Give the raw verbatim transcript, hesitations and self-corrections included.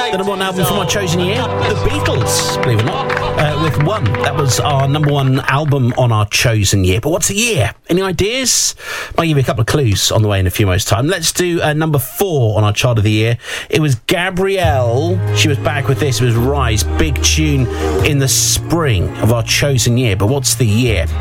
The number one album from our chosen year, The Beatles, believe it or not, uh, with One. That was our number one album on our chosen year. But what's the year? Any ideas? Might give you a couple of clues on the way in a few moments' time. Let's do uh, number four on our chart of the year. It was Gabrielle. She was back with this. It was Rise, big tune in the spring of our chosen year. But what's the year?